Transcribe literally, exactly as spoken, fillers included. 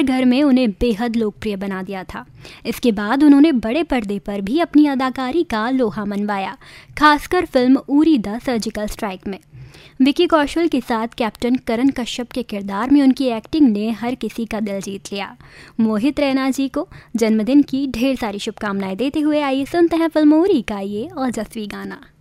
घर में उन्हें बेहद लोकप्रिय बना दिया था। इसके बाद उन्होंने बड़े पर्दे पर भी अपनी अदाकारी का लोहा मनवाया, खासकर film Uri the surgical strike में। विकी कौशल के साथ कैप्टन करण कश्यप के किरदार में उनकी एक्टिंग ने हर किसी का दिल जीत लिया। मोहित रैना जी को जन्मदिन की ढेर सारी शुभकामनाएं देते हुए आइए सुनते हैं फिल्म उरी का ये ओजस्वी गाना।